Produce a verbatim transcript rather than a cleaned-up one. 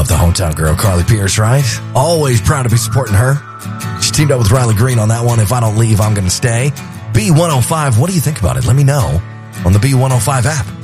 love the hometown girl, Carly Pierce, right? Always proud to be supporting her. She teamed up with Riley Green on that one. If I don't leave, I'm going to stay. B one oh five, what do you think about it? Let me know on the B one oh five app.